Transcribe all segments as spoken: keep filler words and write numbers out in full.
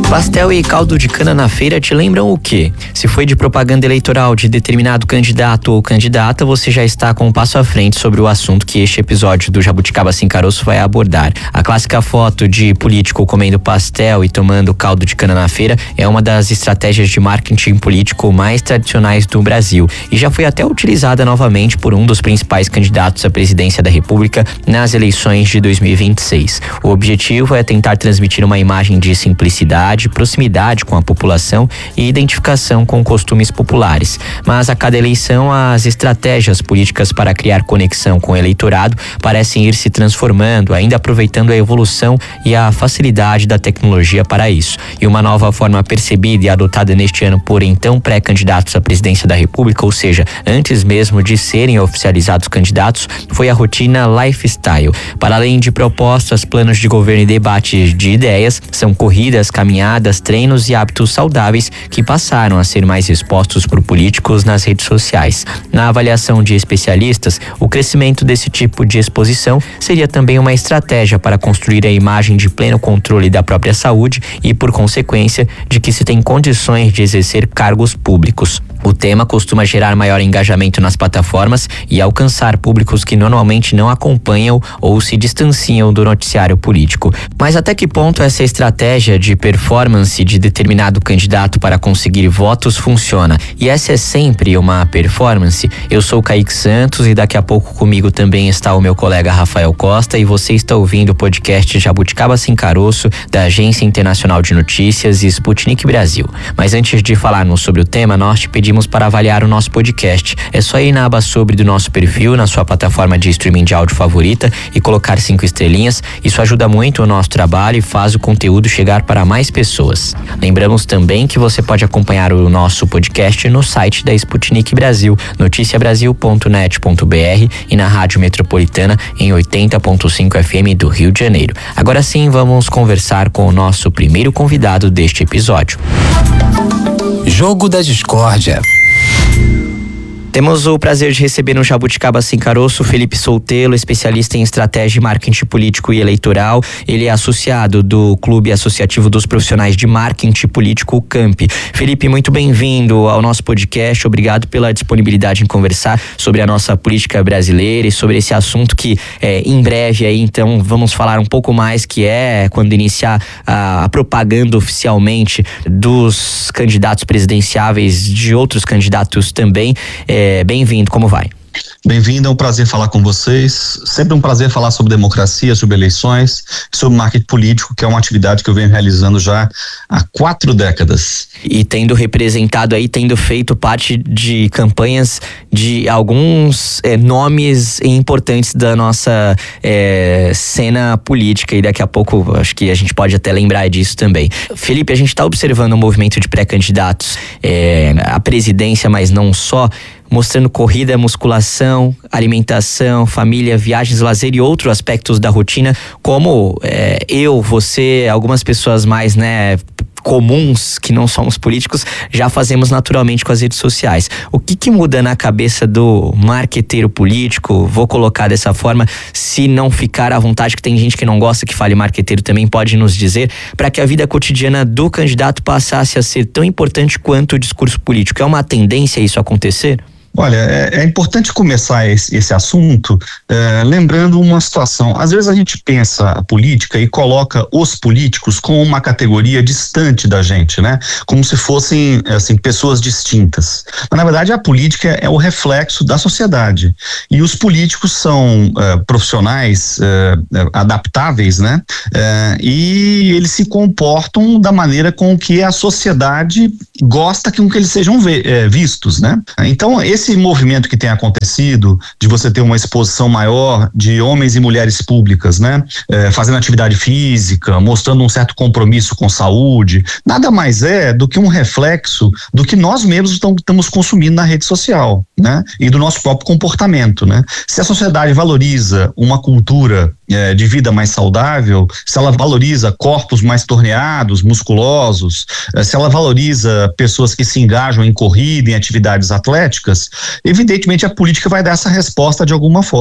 Pastel e caldo de cana na feira te lembram o quê? Se foi de propaganda eleitoral de determinado candidato ou candidata, você já está com um passo à frente sobre o assunto que este episódio do Jabuticaba Sem Caroço vai abordar. A clássica foto de político comendo pastel e tomando caldo de cana na feira é uma das estratégias de marketing político mais tradicionais do Brasil e já foi até utilizada novamente por um dos principais candidatos à presidência da República nas eleições de dois mil e vinte e seis. O objetivo é tentar transmitir uma imagem de simplicidade, proximidade com a população e identificação com costumes populares. Mas a cada eleição, as estratégias políticas para criar conexão com o eleitorado parecem ir se transformando, ainda aproveitando a evolução e a facilidade da tecnologia para isso. E uma nova forma percebida e adotada neste ano por então pré-candidatos à presidência da República, ou seja, antes mesmo de serem oficializados candidatos, foi a rotina lifestyle. Para além de propostas, planos de governo e debates de ideias, são corridas, caminhadas, treinos e hábitos saudáveis que passaram a ser mais expostos por políticos nas redes sociais. Na avaliação de especialistas, o crescimento desse tipo de exposição seria também uma estratégia para construir a imagem de pleno controle da própria saúde e, por consequência, de que se tem condições de exercer cargos públicos. O tema costuma gerar maior engajamento nas plataformas e alcançar públicos que normalmente não acompanham ou se distanciam do noticiário político. Mas até que ponto essa estratégia de performance de determinado candidato para conseguir votos funciona? E essa é sempre uma performance? Eu sou Kaique Santos e daqui a pouco comigo também está o meu colega Rafael Costa e você está ouvindo o podcast Jabuticaba Sem Caroço da Agência Internacional de Notícias e Sputnik Brasil. Mas antes de falarmos sobre o tema, nós te pedimos para avaliar o nosso podcast. É só ir na aba sobre do nosso perfil, na sua plataforma de streaming de áudio favorita e colocar cinco estrelinhas. Isso ajuda muito o nosso trabalho e faz o conteúdo chegar para mais pessoas. Lembramos também que você pode acompanhar o nosso podcast no site da Sputnik Brasil, noticia brasil ponto net ponto b r e na Rádio Metropolitana em oitenta ponto cinco F M do Rio de Janeiro. Agora sim, vamos conversar com o nosso primeiro convidado deste episódio. Jogo da Discórdia. Temos o prazer de receber no Jabuticaba Sem Caroço Felipe Soltelo, especialista em estratégia, marketing político e eleitoral. Ele é associado do Clube Associativo dos Profissionais de Marketing Político, o CAMP. Felipe, muito bem-vindo ao nosso podcast. Obrigado pela disponibilidade em conversar sobre a nossa política brasileira e sobre esse assunto que é, em breve aí, então, vamos falar um pouco mais, que é quando iniciar a, a propaganda oficialmente dos candidatos presidenciáveis, de outros candidatos também. É, É, bem-vindo, como vai? Bem-vindo, é um prazer falar com vocês. Sempre um prazer falar sobre democracia, sobre eleições, sobre marketing político, que é uma atividade que eu venho realizando já há quatro décadas. E tendo representado aí, tendo feito parte de campanhas de alguns é, nomes importantes da nossa é, cena política, e daqui a pouco acho que a gente pode até lembrar disso também. Felipe, a gente está observando um movimento de pré-candidatos é, à presidência, mas não só, mostrando corrida, musculação, alimentação, família, viagens, lazer e outros aspectos da rotina, como é, eu, você, algumas pessoas mais, né, comuns, que não somos políticos, já fazemos naturalmente com as redes sociais. O que que muda na cabeça do marqueteiro político, vou colocar dessa forma, se não ficar à vontade, que tem gente que não gosta que fale marqueteiro também, pode nos dizer, para que a vida cotidiana do candidato passasse a ser tão importante quanto o discurso político? É uma tendência isso acontecer? Olha, é, é importante começar esse, esse assunto é, lembrando uma situação. Às vezes a gente pensa a política e coloca os políticos como uma categoria distante da gente, né? Como se fossem, assim, pessoas distintas. Mas, na verdade, a política é o reflexo da sociedade. E os políticos são é, profissionais é, adaptáveis, né? É, e eles se comportam da maneira com que a sociedade gosta com que eles sejam ve- é, vistos, né? Então, esse Esse movimento que tem acontecido de você ter uma exposição maior de homens e mulheres públicas, né, é, fazendo atividade física, mostrando um certo compromisso com saúde, nada mais é do que um reflexo do que nós mesmos estamos consumindo na rede social, né, e do nosso próprio comportamento, né. Se a sociedade valoriza uma cultura é, de vida mais saudável, se ela valoriza corpos mais torneados, musculosos, é, se ela valoriza pessoas que se engajam em corrida, em atividades atléticas, evidentemente a política vai dar essa resposta de alguma forma.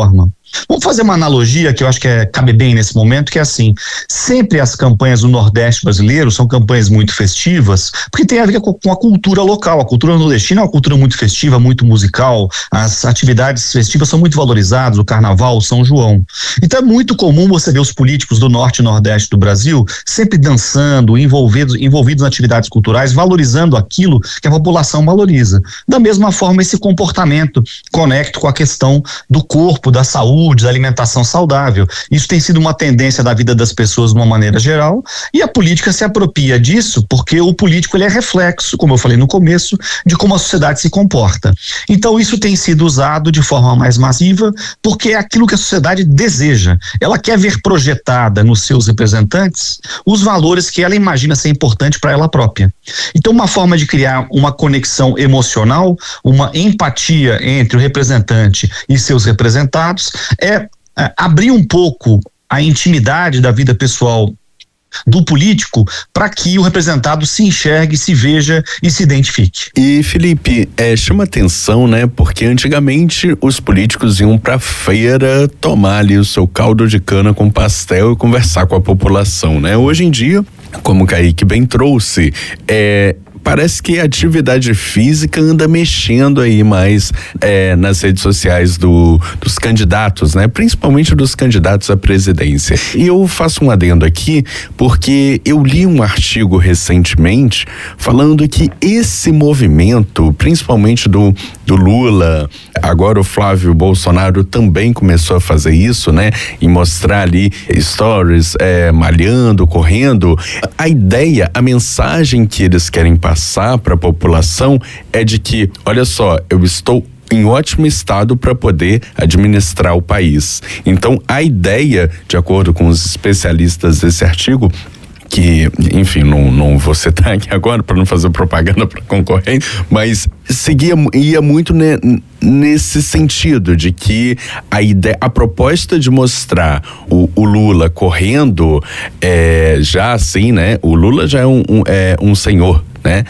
Vamos fazer uma analogia que eu acho que é, cabe bem nesse momento, que é assim, sempre as campanhas do Nordeste brasileiro são campanhas muito festivas, porque tem a ver com, com a cultura local. A cultura nordestina é uma cultura muito festiva, muito musical, as atividades festivas são muito valorizadas, o Carnaval, o São João. Então é muito comum você ver os políticos do Norte e Nordeste do Brasil sempre dançando, envolvidos, envolvidos em atividades culturais, valorizando aquilo que a população valoriza. Da mesma forma, esse comportamento conecta com a questão do corpo, da saúde, da alimentação saudável. Isso tem sido uma tendência da vida das pessoas de uma maneira geral, e a política se apropria disso porque o político ele é reflexo, como eu falei no começo, de como a sociedade se comporta. Então isso tem sido usado de forma mais massiva porque é aquilo que a sociedade deseja. Ela quer ver projetada nos seus representantes os valores que ela imagina ser importante para ela própria. Então uma forma de criar uma conexão emocional, uma empatia entre o representante e seus representados é, é abrir um pouco a intimidade da vida pessoal do político para que o representado se enxergue, se veja e se identifique. E Felipe, é, chama atenção, né? Porque antigamente os políticos iam pra feira tomar ali o seu caldo de cana com pastel e conversar com a população, né? Hoje em dia, como o Kaique bem trouxe, é parece que a atividade física anda mexendo aí mais é, nas redes sociais do, dos candidatos, né? Principalmente dos candidatos à presidência. E eu faço um adendo aqui porque eu li um artigo recentemente falando que esse movimento, principalmente do, do Lula, agora o Flávio Bolsonaro também começou a fazer isso, né? E mostrar ali stories, é, malhando, correndo. A ideia, a mensagem que eles querem passar passar para a população é de que, olha só, eu estou em ótimo estado para poder administrar o país. Então, a ideia, de acordo com os especialistas desse artigo, que, enfim, não, não vou citar aqui agora para não fazer propaganda para concorrente, mas seguia, ia muito ne, nesse sentido de que a ideia, a proposta de mostrar o, o Lula correndo, é, já assim, né? O Lula já é um, um, é, um senhor, né?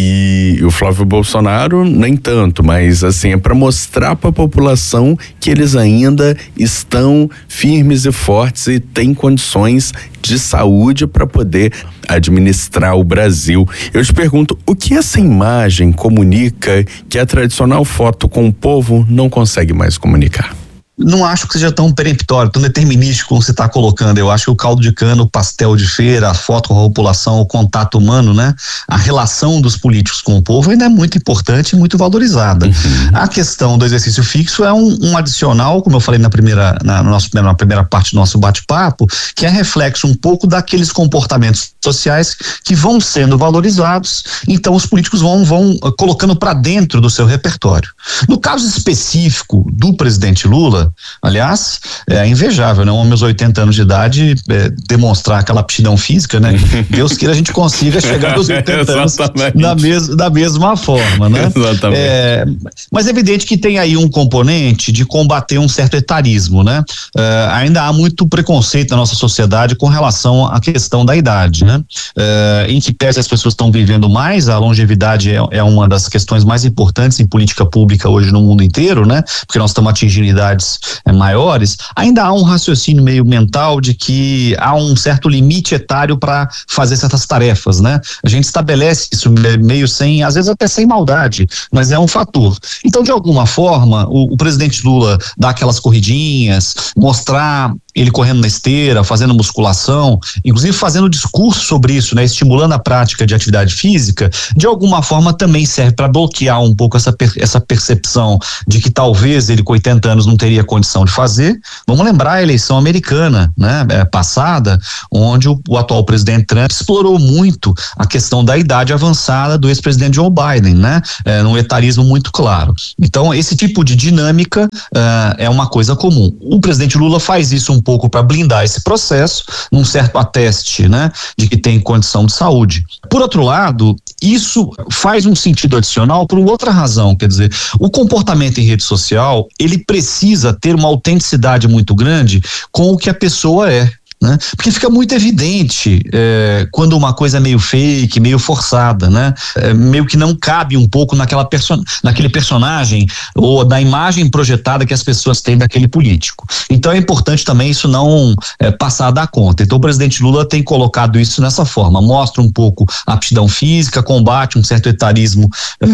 E o Flávio Bolsonaro nem tanto, mas assim, é para mostrar para a população que eles ainda estão firmes e fortes e têm condições de saúde para poder administrar o Brasil. Eu te pergunto, o que essa imagem comunica que a tradicional foto com o povo não consegue mais comunicar? Não acho que seja tão peremptório, tão determinístico como você está colocando. Eu acho que o caldo de cana, o pastel de feira, a foto com a população, o contato humano, né? A relação dos políticos com o povo ainda é muito importante e muito valorizada. Uhum. A questão do exercício fixo é um, um adicional, como eu falei na primeira, na, no nosso, na primeira parte do nosso bate-papo, que é reflexo um pouco daqueles comportamentos sociais que vão sendo valorizados, então os políticos vão, vão uh, colocando para dentro do seu repertório. No caso específico do presidente Lula, aliás, é invejável, né? Um homem aos oitenta anos de idade é, demonstrar aquela aptidão física, né? Deus queira a gente consiga chegar aos oitenta anos da, mes, da mesma forma, né? Exatamente. É, mas é evidente que tem aí um componente de combater um certo etarismo, né? É, ainda há muito preconceito na nossa sociedade com relação à questão da idade, né? É, em que pese as pessoas estão vivendo mais, a longevidade é, é uma das questões mais importantes em política pública hoje no mundo inteiro, né? Porque nós estamos atingindo idades É, maiores, ainda há um raciocínio meio mental de que há um certo limite etário para fazer certas tarefas, né? A gente estabelece isso meio sem, às vezes até sem maldade, mas é um fator. Então, de alguma forma, o, o presidente Lula dá aquelas corridinhas, mostrar ele correndo na esteira, fazendo musculação, inclusive fazendo discurso sobre isso, né? Estimulando a prática de atividade física, de alguma forma também serve para bloquear um pouco essa, per, essa percepção de que talvez ele com oitenta anos não teria condição de fazer. Vamos lembrar a eleição americana, né? É, passada, onde o, o atual presidente Trump explorou muito a questão da idade avançada do ex-presidente Joe Biden, né? É, num etarismo muito claro. Então, esse tipo de dinâmica uh, é uma coisa comum. O presidente Lula faz isso um pouco para blindar esse processo, num certo ateste, né, de que tem condição de saúde. Por outro lado, isso faz um sentido adicional por outra razão, quer dizer, o comportamento em rede social, ele precisa ter uma autenticidade muito grande com o que a pessoa é. né? Porque fica muito evidente é, quando uma coisa é meio fake, meio forçada, né? É, meio que não cabe um pouco naquela perso- naquele personagem ou da imagem projetada que as pessoas têm daquele político. Então é importante também isso não é, passar da conta. Então o presidente Lula tem colocado isso nessa forma, mostra um pouco a aptidão física, combate um certo etarismo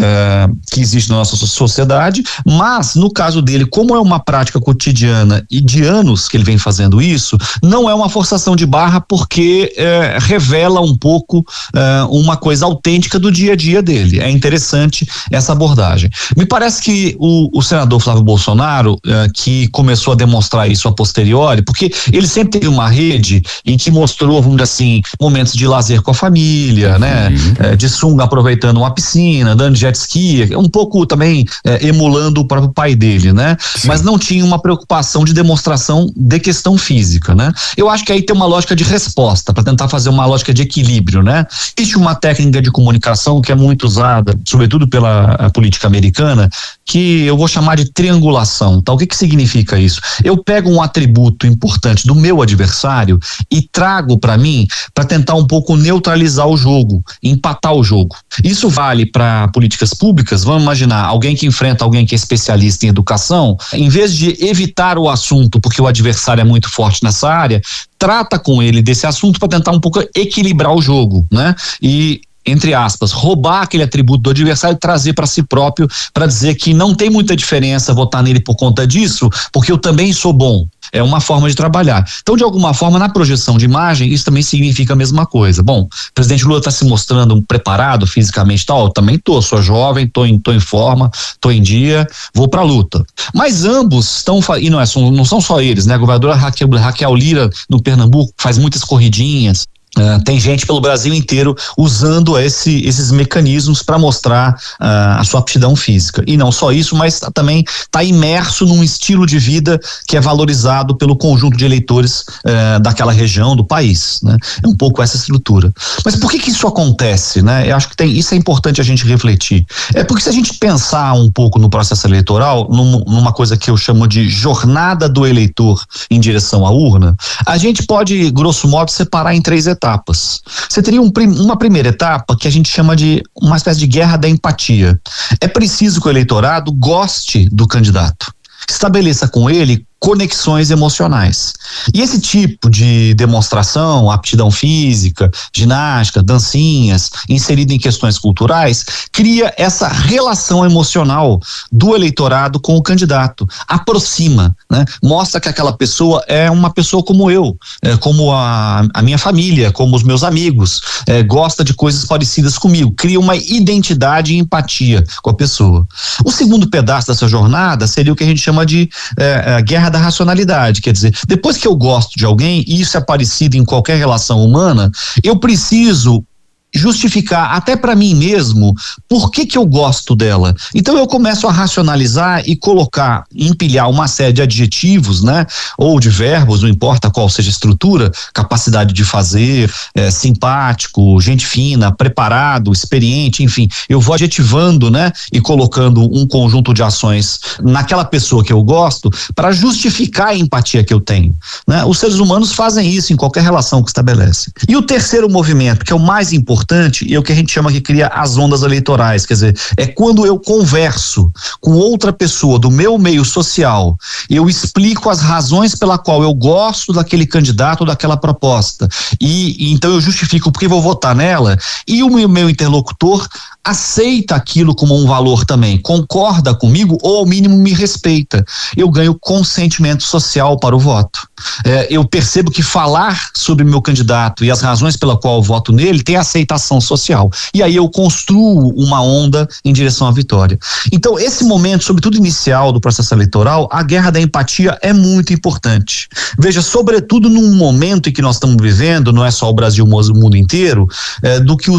é, que existe na nossa sociedade, mas no caso dele, como é uma prática cotidiana e de anos que ele vem fazendo isso, não é uma forçação de barra, porque é, revela um pouco é, uma coisa autêntica do dia a dia dele. É interessante essa abordagem. Me parece que o, o senador Flávio Bolsonaro, é, que começou a demonstrar isso a posteriori, porque ele sempre teve uma rede em que mostrou, vamos dizer assim, momentos de lazer com a família, né? Uhum. É, de sunga aproveitando uma piscina, andando de jet ski, um pouco também é, emulando o próprio pai dele, né? Sim. Mas não tinha uma preocupação de demonstração de questão física, né? Eu acho que aí tem uma lógica de resposta, para tentar fazer uma lógica de equilíbrio, né? Existe uma técnica de comunicação que é muito usada, sobretudo pela política americana, que eu vou chamar de triangulação, tá? O que que significa isso? Eu pego um atributo importante do meu adversário e trago para mim, para tentar um pouco neutralizar o jogo, empatar o jogo. Isso vale para políticas públicas. Vamos imaginar alguém que enfrenta alguém que é especialista em educação, em vez de evitar o assunto porque o adversário é muito forte nessa área, trata com ele desse assunto para tentar um pouco equilibrar o jogo, né? E, entre aspas, roubar aquele atributo do adversário e trazer para si próprio, para dizer que não tem muita diferença votar nele por conta disso, porque eu também sou bom. É uma forma de trabalhar. Então, de alguma forma, na projeção de imagem, isso também significa a mesma coisa. Bom, o presidente Lula está se mostrando preparado fisicamente e tal, eu também tô, sou jovem, tô em, tô em forma, tô em dia, vou pra luta. Mas ambos estão, e não, é, não são só eles, né? A governadora Raquel, Raquel Lira, no Pernambuco, faz muitas corridinhas. Uh, tem gente pelo Brasil inteiro usando esse, esses mecanismos para mostrar uh, a sua aptidão física. E não só isso, mas tá, também está imerso num estilo de vida que é valorizado pelo conjunto de eleitores uh, daquela região, do país, né? É um pouco essa estrutura. Mas por que que isso acontece, né? Eu acho que tem, isso é importante a gente refletir. É porque se a gente pensar um pouco no processo eleitoral, num, numa coisa que eu chamo de jornada do eleitor em direção à urna, a gente pode, grosso modo, separar em três etapas. etapas. Você teria um, uma primeira etapa que a gente chama de uma espécie de guerra da empatia. É preciso que o eleitorado goste do candidato, estabeleça com ele conexões emocionais. E esse tipo de demonstração, aptidão física, ginástica, dancinhas, inserido em questões culturais, cria essa relação emocional do eleitorado com o candidato, aproxima, né? Mostra que aquela pessoa é uma pessoa como eu, é, como a, a minha família, como os meus amigos, é, gosta de coisas parecidas comigo, cria uma identidade e empatia com a pessoa. O segundo pedaço dessa jornada seria o que a gente chama de é, a guerra da racionalidade, quer dizer, depois que eu gosto de alguém, e isso é parecido em qualquer relação humana, eu preciso justificar até para mim mesmo por que que eu gosto dela. Então eu começo a racionalizar e colocar, empilhar uma série de adjetivos, né? Ou de verbos, não importa qual seja a estrutura, capacidade de fazer, é, simpático, gente fina, preparado, experiente, enfim, eu vou adjetivando, né? E colocando um conjunto de ações naquela pessoa que eu gosto para justificar a empatia que eu tenho, né? Os seres humanos fazem isso em qualquer relação que estabelece. E o terceiro movimento, que é o mais importante, e é o que a gente chama que cria as ondas eleitorais, quer dizer, é quando eu converso com outra pessoa do meu meio social, eu explico as razões pela qual eu gosto daquele candidato ou daquela proposta, e, e então eu justifico porque vou votar nela, e o meu, meu interlocutor aceita aquilo como um valor também, concorda comigo ou ao mínimo me respeita. Eu ganho consentimento social para o voto. É, eu percebo que falar sobre meu candidato e as razões pela qual eu voto nele tem aceitação social. E aí eu construo uma onda em direção à vitória. Então, esse momento, sobretudo inicial do processo eleitoral, a guerra da empatia é muito importante. Veja, sobretudo num momento em que nós estamos vivendo, não é só o Brasil, mas o mundo inteiro, é, do que os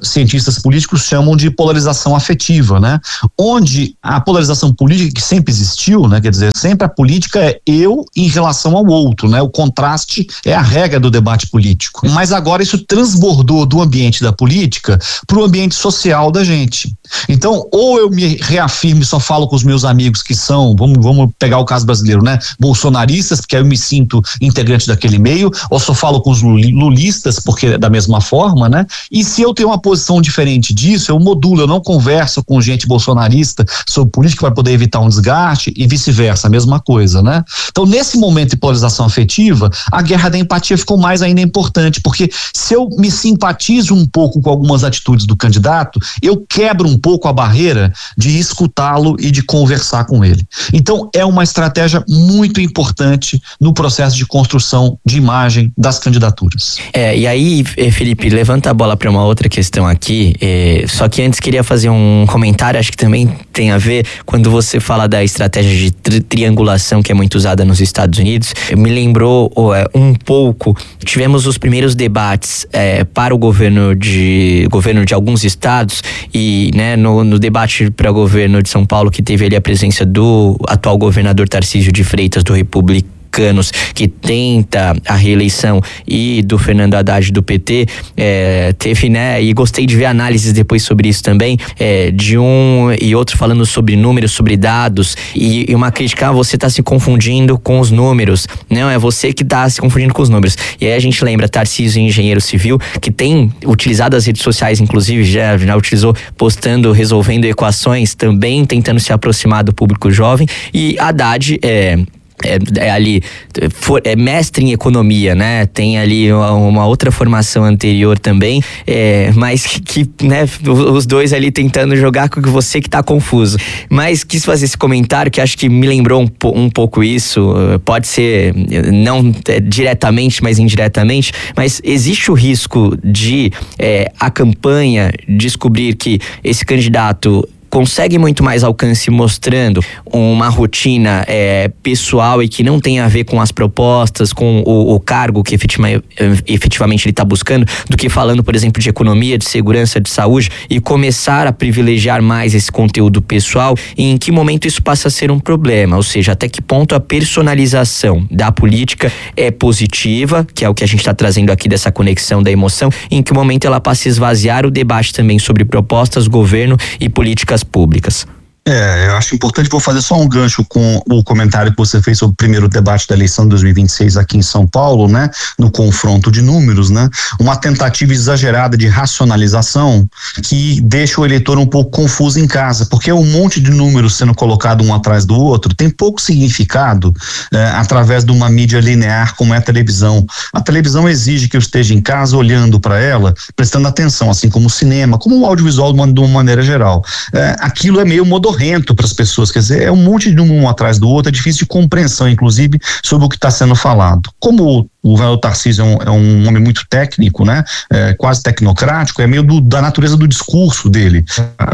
cientistas políticos chamam de polarização afetiva, né? Onde a polarização política que sempre existiu, né? Quer dizer, sempre a política é eu em relação ao outro, né? O contraste é a regra do debate político. Mas agora isso transbordou do ambiente da política para o ambiente social da gente. Então, ou eu me reafirmo e só falo com os meus amigos que são, vamos, vamos pegar o caso brasileiro, né? Bolsonaristas, porque aí eu me sinto integrante daquele meio, ou só falo com os lulistas, porque é da mesma forma, né? E se eu tenho uma posição diferente disso, eu modulo, eu não converso com gente bolsonarista sobre política para poder evitar um desgaste e vice-versa, a mesma coisa, né? Então, nesse momento de polarização afetiva, a guerra da empatia ficou mais ainda importante, porque se eu me simpatizo um pouco com algumas atitudes do candidato, eu quebro um pouco a barreira de escutá-lo e de conversar com ele. Então, é uma estratégia muito importante no processo de construção de imagem das candidaturas. É, e aí, Felipe, levanta a bola para uma outra questão aqui, é, só que antes queria fazer um comentário, acho que também tem a ver quando você fala da estratégia de tri triangulação que é muito usada nos Estados Unidos, me lembrou é, um pouco, tivemos os primeiros debates é, para o governo de, governo de alguns estados e, né, no, no debate para o governo de São Paulo, que teve ali a presença do atual governador Tarcísio de Freitas, do Republicano, que tenta a reeleição, e do Fernando Haddad do P T, é, teve, né, e gostei de ver análises depois sobre isso também, é, de um e outro falando sobre números, sobre dados, e, e uma crítica, ah, você está se confundindo com os números, não, é você que está se confundindo com os números. E aí a gente lembra Tarcísio, engenheiro civil, que tem utilizado as redes sociais, inclusive já, já utilizou postando, resolvendo equações, também tentando se aproximar do público jovem, e Haddad é É, é ali, for, é mestre em economia, né? Tem ali uma, uma outra formação anterior também, é, mas que, que, né, os dois ali tentando jogar com você que tá confuso. Mas quis fazer esse comentário que acho que me lembrou um, um pouco isso, pode ser não é, diretamente, mas indiretamente, mas existe o risco de é, a campanha descobrir que esse candidato consegue muito mais alcance mostrando uma rotina é, pessoal e que não tem a ver com as propostas, com o, o cargo que efetiva, efetivamente ele está buscando, do que falando, por exemplo, de economia, de segurança, de saúde, e começar a privilegiar mais esse conteúdo pessoal, e em que momento isso passa a ser um problema, ou seja, até que ponto a personalização da política é positiva, que é o que a gente está trazendo aqui dessa conexão da emoção, e em que momento ela passa a esvaziar o debate também sobre propostas, governo e políticas públicas. É, eu acho importante, vou fazer só um gancho com o comentário que você fez sobre o primeiro debate da eleição de dois mil e vinte e seis aqui em São Paulo, né? No confronto de números, né? Uma tentativa exagerada de racionalização que deixa o eleitor um pouco confuso em casa, porque é um monte de números sendo colocado um atrás do outro, tem pouco significado é, através de uma mídia linear como é a televisão. A televisão exige que eu esteja em casa olhando para ela, prestando atenção, assim como o cinema, como o audiovisual de uma, de uma maneira geral. É, aquilo é meio modorrento para as pessoas, quer dizer, é um monte de um atrás do outro, é difícil de compreensão, inclusive, sobre o que está sendo falado. Como o governador Tarcísio é um, é um homem muito técnico, né? É, quase tecnocrático, é meio do, da natureza do discurso dele.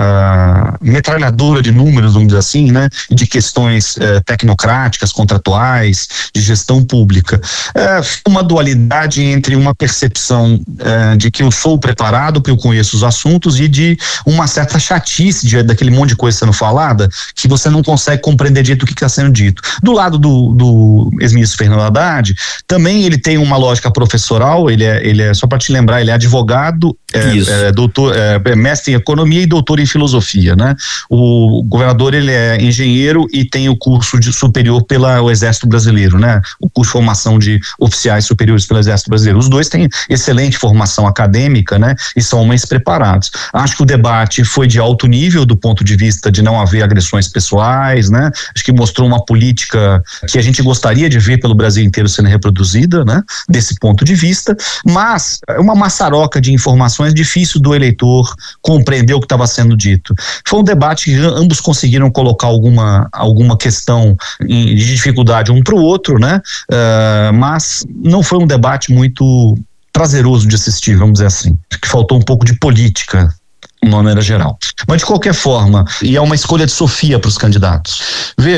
Ah, metralhadora de números, vamos dizer assim, né? De questões eh, tecnocráticas, contratuais, de gestão pública. É uma dualidade entre uma percepção eh, de que eu sou preparado, que eu conheço os assuntos, e de uma certa chatice de, daquele monte de coisa sendo falada, que você não consegue compreender direito o que está sendo dito. Do lado do, do ex-ministro Fernando Haddad, também ele tem uma lógica professoral, ele é, ele é só para te lembrar, ele é advogado, é, é, doutor, é, mestre em economia e doutor em filosofia, né? O governador, ele é engenheiro e tem o curso de superior pelo Exército Brasileiro, né? O curso de formação de oficiais superiores pelo Exército Brasileiro. Os dois têm excelente formação acadêmica, né? E são homens preparados. Acho que o debate foi de alto nível do ponto de vista de não haver agressões pessoais, né? Acho que mostrou uma política que a gente gostaria de ver pelo Brasil inteiro sendo reproduzida, né? Desse ponto de vista, mas é uma maçaroca de informações, difícil do eleitor compreender o que estava sendo dito. Foi um debate que ambos conseguiram colocar alguma, alguma questão de dificuldade um para o outro, né? Uh, mas não foi um debate muito prazeroso de assistir, vamos dizer assim. Acho que faltou um pouco de política, de maneira geral. Mas de qualquer forma, e é uma escolha de Sofia para os candidatos. Veja,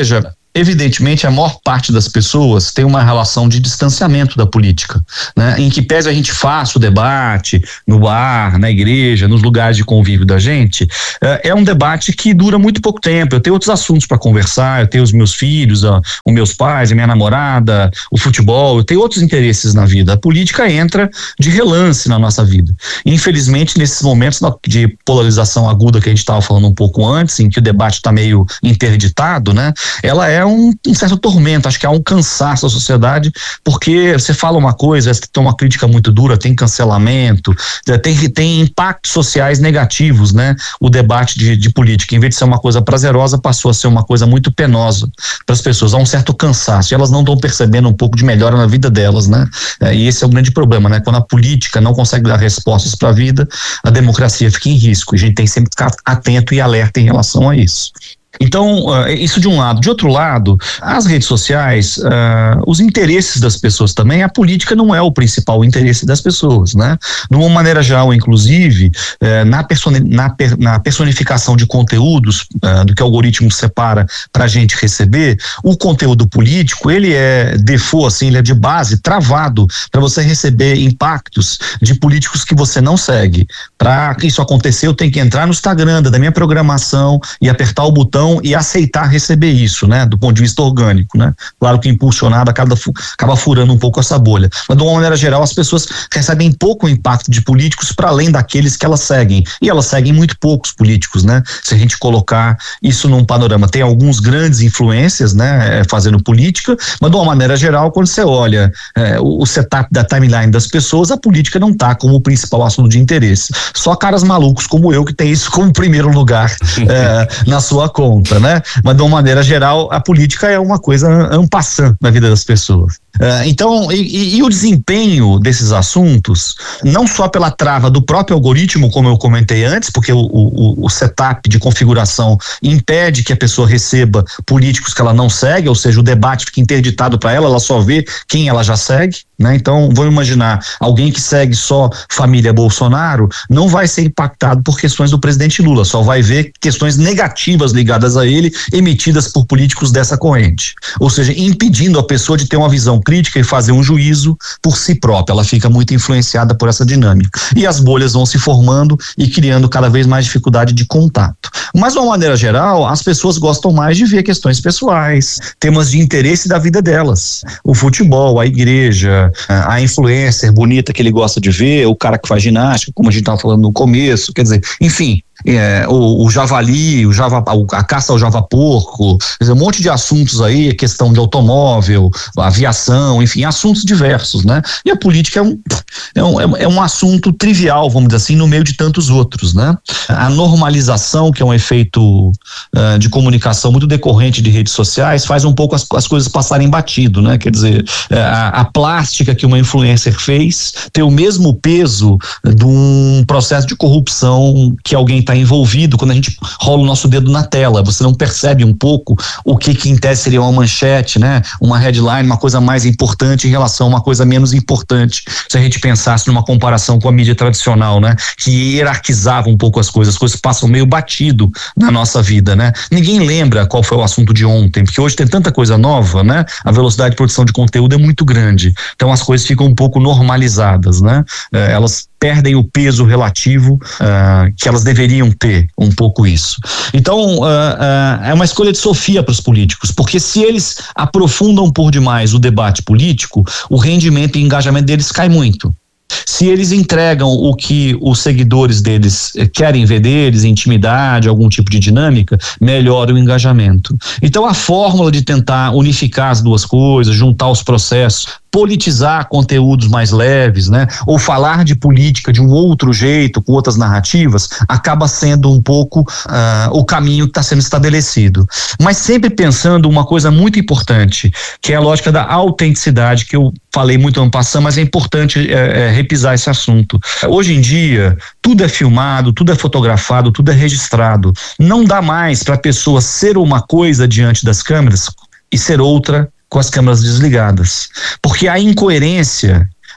Evidentemente, a maior parte das pessoas tem uma relação de distanciamento da política, né? Em que pese a gente faça o debate no bar, na igreja, nos lugares de convívio da gente, é, é um debate que dura muito pouco tempo. Eu tenho outros assuntos para conversar, eu tenho os meus filhos, a, os meus pais, a minha namorada, o futebol, eu tenho outros interesses na vida. A política entra de relance na nossa vida. Infelizmente, nesses momentos de polarização aguda que a gente estava falando um pouco antes, em que o debate está meio interditado, né? Ela é um, um certo tormento, acho que há um cansaço da sociedade, porque você fala uma coisa, você tem uma crítica muito dura, tem cancelamento, tem, tem impactos sociais negativos, né? O debate de, de política, em vez de ser uma coisa prazerosa, passou a ser uma coisa muito penosa para as pessoas, há um certo cansaço, e elas não estão percebendo um pouco de melhora na vida delas, né? É, e esse é o grande problema, né? Quando a política não consegue dar respostas para a vida, a democracia fica em risco, a gente tem sempre que ficar atento e alerta em relação a isso. Então, uh, isso de um lado. De outro lado, as redes sociais, uh, os interesses das pessoas também, a política não é o principal interesse das pessoas, né? De uma maneira geral, inclusive, uh, na, person na, per na personificação de conteúdos, uh, do que o algoritmo separa para a gente receber, o conteúdo político, ele é default, assim, ele é de base, travado para você receber impactos de políticos que você não segue. Para isso acontecer, eu tenho que entrar no Instagram da minha programação e apertar o botão e aceitar receber isso, né? Do ponto de vista orgânico, né? Claro que impulsionado acaba, acaba furando um pouco essa bolha. Mas de uma maneira geral, as pessoas recebem pouco impacto de políticos para além daqueles que elas seguem. E elas seguem muito poucos políticos, né? Se a gente colocar isso num panorama. Tem alguns grandes influências, né? Fazendo política, mas de uma maneira geral, quando você olha é, o, o setup da timeline das pessoas, a política não está como o principal assunto de interesse. Só caras malucos como eu que tem isso como primeiro lugar é, na sua conta. Né? Mas de uma maneira geral, a política é uma coisa en passant na vida das pessoas. Uh, então, e, e o desempenho desses assuntos, não só pela trava do próprio algoritmo, como eu comentei antes, porque o, o, o setup de configuração impede que a pessoa receba políticos que ela não segue, ou seja, o debate fica interditado para ela, ela só vê quem ela já segue, né? Então, vamos imaginar, alguém que segue só família Bolsonaro não vai ser impactado por questões do presidente Lula, só vai ver questões negativas ligadas a ele, emitidas por políticos dessa corrente. Ou seja, impedindo a pessoa de ter uma visão crítica e fazer um juízo por si própria. Ela fica muito influenciada por essa dinâmica. E as bolhas vão se formando e criando cada vez mais dificuldade de contato. Mas, de uma maneira geral, as pessoas gostam mais de ver questões pessoais, temas de interesse da vida delas. O futebol, a igreja, a influencer bonita que ele gosta de ver, o cara que faz ginástica, como a gente estava falando no começo, quer dizer, enfim, É, o, o javali, o java, a caça ao java-porco, um monte de assuntos aí, a questão de automóvel, aviação, enfim, assuntos diversos, né? E a política é um, é um, é um assunto trivial, vamos dizer assim, no meio de tantos outros, né? A normalização, que é um efeito uh, de comunicação muito decorrente de redes sociais, faz um pouco as, as coisas passarem batido, né? Quer dizer, a, a plástica que uma influencer fez tem o mesmo peso de um processo de corrupção que alguém está envolvido quando a gente rola o nosso dedo na tela. Você não percebe um pouco o que que em tese seria uma manchete, né? Uma headline, uma coisa mais importante em relação a uma coisa menos importante. Se a gente pensasse numa comparação com a mídia tradicional, né? Que hierarquizava um pouco as coisas, as coisas passam meio batido na nossa vida, né? Ninguém lembra qual foi o assunto de ontem, porque hoje tem tanta coisa nova, né? A velocidade de produção de conteúdo é muito grande. Então as coisas ficam um pouco normalizadas, né? É, elas perdem o peso relativo uh, que elas deveriam ter, um pouco isso. Então, uh, uh, é uma escolha de sofia para os políticos, porque se eles aprofundam por demais o debate político, o rendimento e engajamento deles cai muito. Se eles entregam o que os seguidores deles querem ver deles, intimidade, algum tipo de dinâmica, melhora o engajamento. Então, a fórmula de tentar unificar as duas coisas, juntar os processos, politizar conteúdos mais leves, né? Ou falar de política de um outro jeito, com outras narrativas, acaba sendo um pouco uh, o caminho que está sendo estabelecido. Mas sempre pensando uma coisa muito importante, que é a lógica da autenticidade, que eu falei muito ano passado, mas é importante é, é, repisar esse assunto. Hoje em dia, tudo é filmado, tudo é fotografado, tudo é registrado. Não dá mais para a pessoa ser uma coisa diante das câmeras e ser outra com as câmeras desligadas. Porque a incoerência,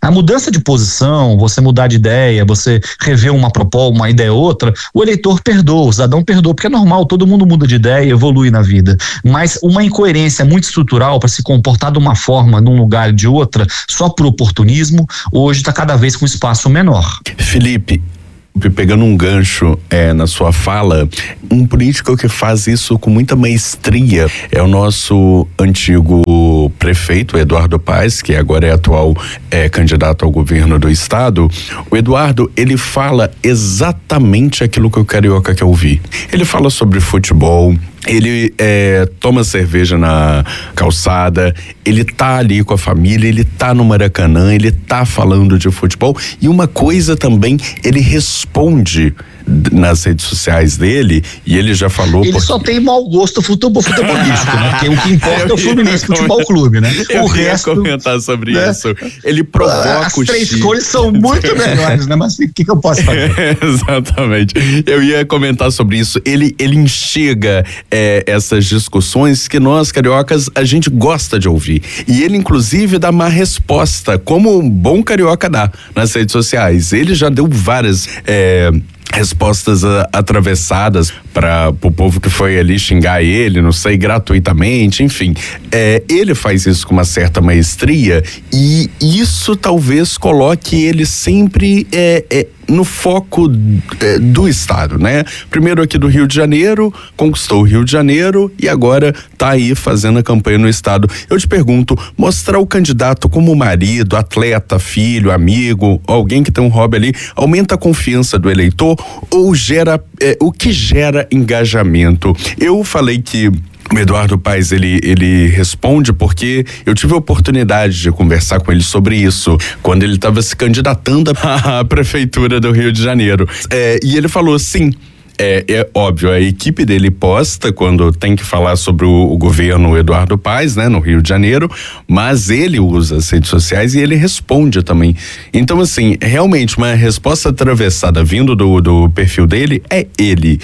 A mudança de posição, você mudar de ideia, você rever uma proposta, uma ideia outra, o eleitor perdoa, o cidadão perdoa, porque é normal, todo mundo muda de ideia e evolui na vida. Mas uma incoerência muito estrutural para se comportar de uma forma, num lugar de outra, só por oportunismo, hoje está cada vez com espaço menor. Felipe, pegando um gancho é, na sua fala, um político que faz isso com muita maestria é o nosso antigo prefeito, Eduardo Paes, que agora é atual é, candidato ao governo do estado. O Eduardo, ele fala exatamente aquilo que o carioca quer ouvir. Ele fala sobre futebol, ele é, toma cerveja na calçada, ele tá ali com a família, ele tá no Maracanã, ele tá falando de futebol, e uma coisa também, ele responde nas redes sociais dele, e ele já falou... Ele porque... só tem mau gosto futebol, futebolístico, né? Porque o que importa é o Fluminense Futebol Clube, né? Eu o resto... ia comentar sobre né? isso. Ele provoca As o três Chico. cores são muito melhores, né? Mas o que, que eu posso fazer? Exatamente. Eu ia comentar sobre isso. Ele, ele enxerga é, essas discussões que nós, cariocas, a gente gosta de ouvir. E ele, inclusive, dá uma resposta, como um bom carioca dá nas redes sociais. Ele já deu várias... É, respostas a, atravessadas para o povo que foi ali xingar ele, não sei, gratuitamente, enfim. É, ele faz isso com uma certa maestria, e isso talvez coloque ele sempre é, é, no foco é, do estado, né? Primeiro aqui do Rio de Janeiro, conquistou o Rio de Janeiro e agora tá aí fazendo a campanha no estado. Eu te pergunto, mostrar o candidato como marido, atleta, filho, amigo, alguém que tem um hobby ali, aumenta a confiança do eleitor ou gera, é, o que gera engajamento? Eu falei que o Eduardo Paes, ele, ele responde porque eu tive a oportunidade de conversar com ele sobre isso quando ele estava se candidatando à prefeitura do Rio de Janeiro. É, e ele falou assim, É, é óbvio, a equipe dele posta quando tem que falar sobre o, o governo Eduardo Paes, né, no Rio de Janeiro, mas ele usa as redes sociais e ele responde também. Então, assim, realmente uma resposta atravessada vindo do, do perfil dele é ele.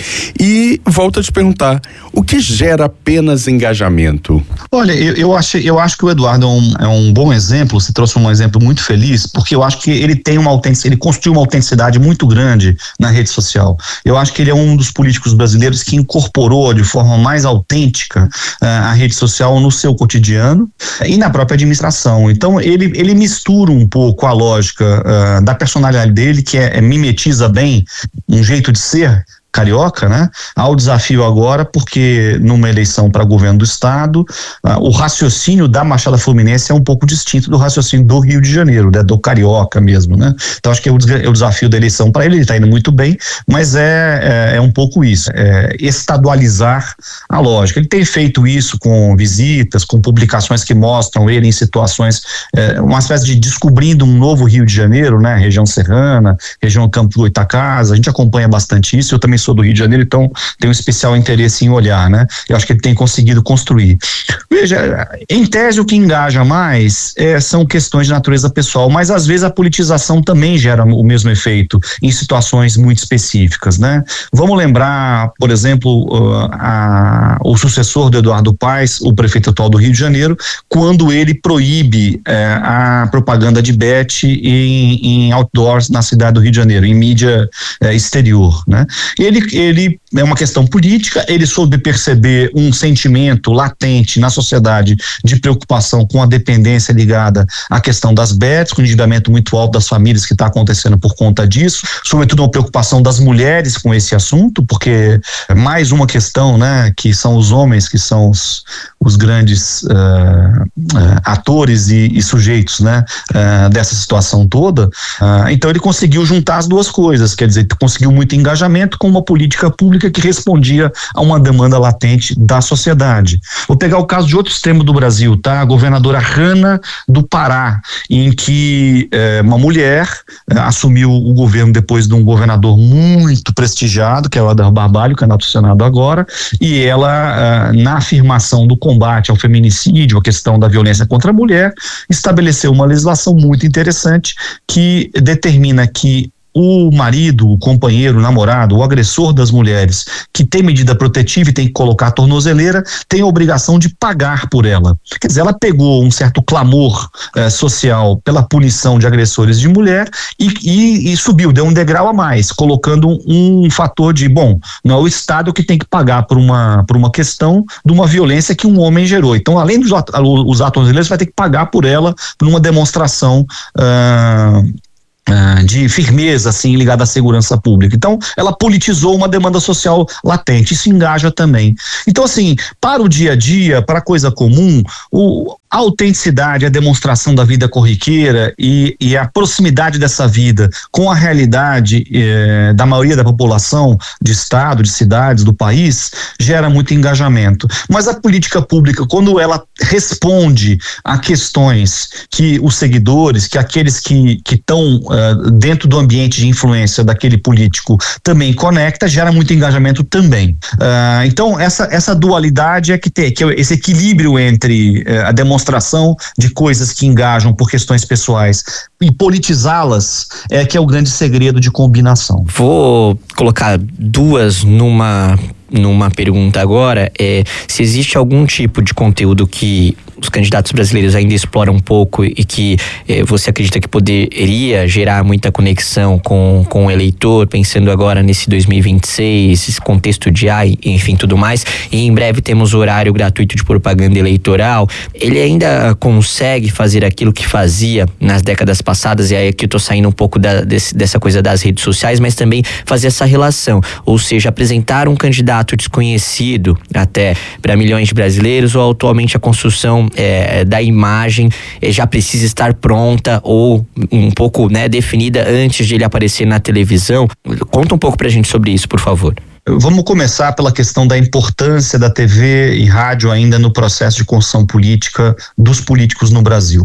E volto a te perguntar, o que gera apenas engajamento? Olha, eu, eu, acho, eu acho que o Eduardo é um, é um bom exemplo, você trouxe um exemplo muito feliz, porque eu acho que ele tem uma autenticidade, ele construiu uma autenticidade muito grande na rede social. Eu acho que ele é um dos políticos brasileiros que incorporou de forma mais autêntica uh, a rede social no seu cotidiano e na própria administração. Então ele, ele mistura um pouco a lógica uh, da personalidade dele, que é, é mimetiza bem um jeito de ser carioca, né? Ao desafio agora, porque numa eleição para governo do estado, uh, o raciocínio da Baixada Fluminense é um pouco distinto do raciocínio do Rio de Janeiro, né? Do carioca mesmo, né? Então acho que é o, é o desafio da eleição para ele, ele está indo muito bem, mas é, é, é um pouco isso, é estadualizar a lógica. Ele tem feito isso com visitas, com publicações que mostram ele em situações, é, uma espécie de descobrindo um novo Rio de Janeiro, né? Região serrana, região Campo do Goitacazes, a gente acompanha bastante isso. Eu também sou do Rio de Janeiro, então tenho um especial interesse em olhar, né? Eu acho que ele tem conseguido construir. Veja, em tese o que engaja mais é, são questões de natureza pessoal, mas às vezes a politização também gera o mesmo efeito em situações muito específicas, né? Vamos lembrar, por exemplo, uh, a, o sucessor do Eduardo Paes, o prefeito atual do Rio de Janeiro, quando ele proíbe uh, a propaganda de bet em, em outdoors na cidade do Rio de Janeiro, em mídia uh, exterior, né? E Ele, ele é uma questão política, ele soube perceber um sentimento latente na sociedade de preocupação com a dependência ligada à questão das bets, com o endividamento muito alto das famílias que está acontecendo por conta disso, sobretudo uma preocupação das mulheres com esse assunto, porque é mais uma questão, né, que são os homens que são os, os grandes uh, uh, atores e, e sujeitos, né, uh, dessa situação toda. Uh, então ele conseguiu juntar as duas coisas, quer dizer, conseguiu muito engajamento com uma política pública que respondia a uma demanda latente da sociedade. Vou pegar o caso de outro extremo do Brasil, tá? A governadora Hanna do Pará, em que eh, uma mulher eh, assumiu o governo depois de um governador muito prestigiado, que é o Helder Barbalho, candidato ao Senado agora, e ela, eh, na afirmação do combate ao feminicídio, a questão da violência contra a mulher, estabeleceu uma legislação muito interessante que determina que o marido, o companheiro, o namorado, o agressor das mulheres, que tem medida protetiva e tem que colocar a tornozeleira, tem a obrigação de pagar por ela. Quer dizer, ela pegou um certo clamor eh, social pela punição de agressores de mulher e, e, e subiu, deu um degrau a mais, colocando um, um fator de, bom, não é o Estado que tem que pagar por uma, por uma questão de uma violência que um homem gerou. Então, além de usar a tornozeleira, você vai ter que pagar por ela por uma demonstração uh, de firmeza, assim, ligada à segurança pública. Então, ela politizou uma demanda social latente, isso engaja também. Então, assim, para o dia a dia, para a coisa comum, o, a autenticidade, a demonstração da vida corriqueira e, e a proximidade dessa vida com a realidade eh, da maioria da população, de estado, de cidades, do país, gera muito engajamento. Mas a política pública, quando ela responde a questões que os seguidores, que aqueles que estão uh, dentro do ambiente de influência daquele político também conecta, gera muito engajamento também. Uh, então, essa, essa dualidade é que tem, que é esse equilíbrio entre uh, a demonstração de coisas que engajam por questões pessoais e politizá-las é que é o grande segredo de combinação. Vou colocar duas numa numa pergunta agora, é se existe algum tipo de conteúdo que os candidatos brasileiros ainda exploram um pouco e que eh, você acredita que poderia gerar muita conexão com, com o eleitor, pensando agora nesse dois mil e vinte e seis, esse contexto de A I, enfim, tudo mais, e em breve temos horário gratuito de propaganda eleitoral. Ele ainda consegue fazer aquilo que fazia nas décadas passadas, e aí aqui eu tô saindo um pouco da, desse, dessa coisa das redes sociais, mas também fazer essa relação, ou seja, apresentar um candidato desconhecido até para milhões de brasileiros, ou atualmente a construção É, da imagem é, já precisa estar pronta ou um pouco, né, definida antes de ele aparecer na televisão. Conta um pouco pra gente sobre isso, por favor. Vamos começar pela questão da importância da T V e rádio ainda no processo de construção política dos políticos no Brasil.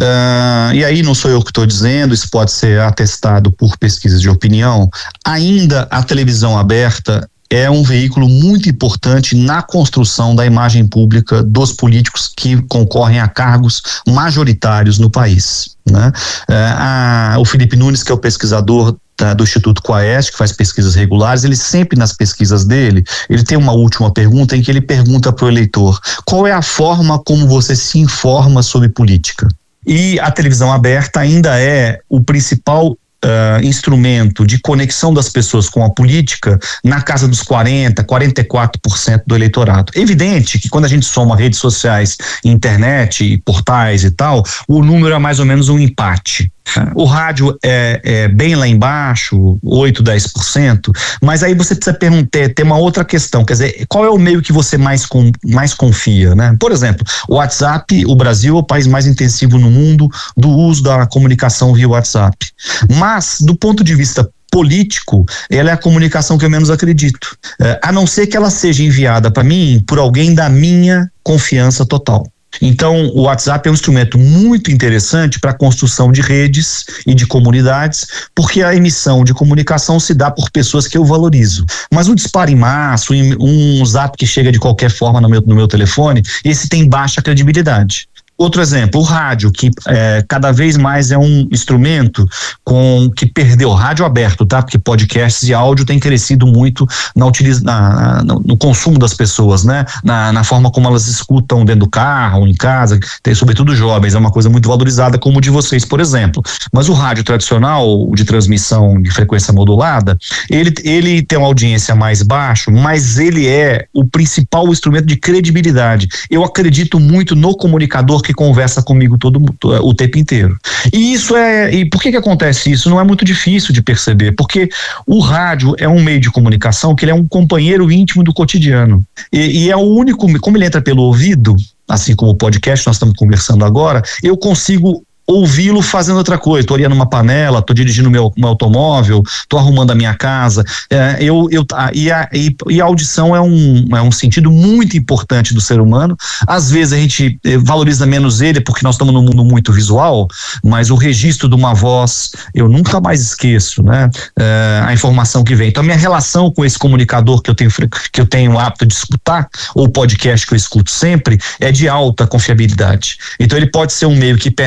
Uh, e aí não sou eu que estou dizendo, isso pode ser atestado por pesquisas de opinião. Ainda a televisão aberta é um veículo muito importante na construção da imagem pública dos políticos que concorrem a cargos majoritários no país, né? É, a, o Felipe Nunes, que é o pesquisador da, do Instituto Quaest, que faz pesquisas regulares, ele sempre nas pesquisas dele, ele tem uma última pergunta em que ele pergunta para o eleitor: qual é a forma como você se informa sobre política? E a televisão aberta ainda é o principal Uh, instrumento de conexão das pessoas com a política na casa dos quarenta, quarenta e quatro por cento do eleitorado. Evidente que quando a gente soma redes sociais, internet, portais e tal, o número é mais ou menos um empate. O rádio é, é bem lá embaixo, oito, dez por cento, mas aí você precisa perguntar, ter uma outra questão, quer dizer, qual é o meio que você mais, com, mais confia, né? Por exemplo, o WhatsApp, o Brasil é o país mais intensivo no mundo do uso da comunicação via WhatsApp, mas do ponto de vista político, ela é a comunicação que eu menos acredito, é, a não ser que ela seja enviada para mim por alguém da minha confiança total. Então, o WhatsApp é um instrumento muito interessante para a construção de redes e de comunidades, porque a emissão de comunicação se dá por pessoas que eu valorizo. Mas o disparo em massa, um zap que chega de qualquer forma no meu, no meu telefone, esse tem baixa credibilidade. Outro exemplo, o rádio, que é, cada vez mais é um instrumento com que perdeu, rádio aberto, tá? Porque podcasts e áudio têm crescido muito na utiliza, na, na, no consumo das pessoas, né? Na, na forma como elas escutam dentro do carro, em casa, tem sobretudo jovens, é uma coisa muito valorizada, como o de vocês, por exemplo. Mas o rádio tradicional, o de transmissão de frequência modulada, ele, ele tem uma audiência mais baixa, mas ele é o principal instrumento de credibilidade. Eu acredito muito no comunicador que conversa comigo todo o tempo inteiro. E isso é, e por que que acontece isso? Não é muito difícil de perceber, porque o rádio é um meio de comunicação que ele é um companheiro íntimo do cotidiano. E, e é o único, como ele entra pelo ouvido, assim como o podcast nós estamos conversando agora, eu consigo ouvi-lo fazendo outra coisa. Estou olhando uma panela, estou dirigindo meu, meu automóvel, estou arrumando a minha casa. É, eu, eu, e, a, e, e a audição é um, é um sentido muito importante do ser humano. Às vezes a gente valoriza menos ele porque nós estamos num mundo muito visual, mas o registro de uma voz eu nunca mais esqueço, né? É, a informação que vem. Então a minha relação com esse comunicador que eu tenho que eu tenho o hábito de escutar, ou podcast que eu escuto sempre, é de alta confiabilidade. Então ele pode ser um meio que penetra a mente,